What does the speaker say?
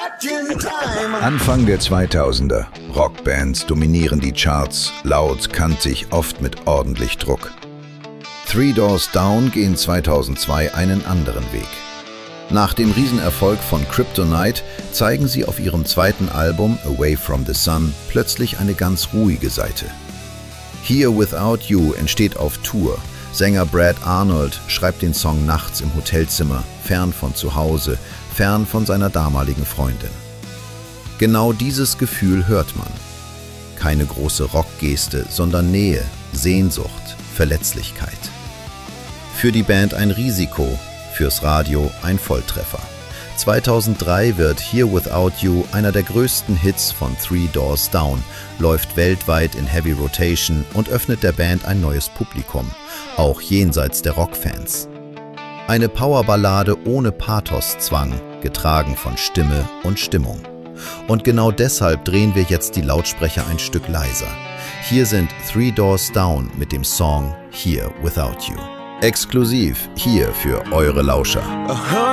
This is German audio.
Anfang der 2000er. Rockbands dominieren die Charts, laut, kantig, oft mit ordentlich Druck. Three Doors Down gehen 2002 einen anderen Weg. Nach dem Riesenerfolg von Kryptonite zeigen sie auf ihrem zweiten Album Away from the Sun plötzlich eine ganz ruhige Seite. Here Without You entsteht auf Tour. Sänger Brad Arnold schreibt den Song nachts im Hotelzimmer, fern von zu Hause, fern von seiner damaligen Freundin. Genau dieses Gefühl hört man. Keine große Rockgeste, sondern Nähe, Sehnsucht, Verletzlichkeit. Für die Band ein Risiko, fürs Radio ein Volltreffer. 2003 wird Here Without You einer der größten Hits von Three Doors Down, läuft weltweit in Heavy Rotation und öffnet der Band ein neues Publikum, auch jenseits der Rockfans. Eine Powerballade ohne Pathoszwang, getragen von Stimme und Stimmung. Und genau deshalb drehen wir jetzt die Lautsprecher ein Stück leiser. Hier sind Three Doors Down mit dem Song Here Without You. Exklusiv hier für eure Lauscher.